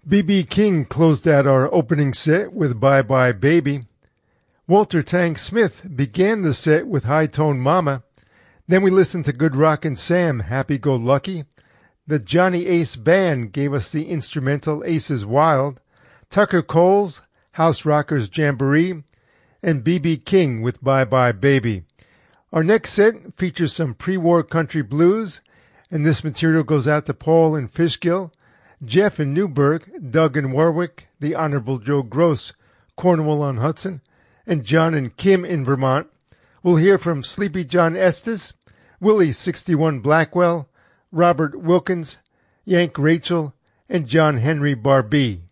B.B. King closed out our opening set with Bye Bye Baby. Walter Tank Smith began the set with High Tone Mama. Then we listened to Good Rockin' Sam, Happy Go Lucky. The Johnny Ace Band gave us the instrumental Aces Wild. Tucker Coles, House Rockers Jamboree. And B.B. King with Bye Bye Baby. Our next set features some pre-war country blues, and this material goes out to Paul in Fishkill, Jeff in Newburgh, Doug in Warwick, the Honorable Joe Gross, Cornwall-on-Hudson, and John and Kim in Vermont. We'll hear from Sleepy John Estes, Willie 61 Blackwell, Robert Wilkins, Yank Rachel, and John Henry Barbee.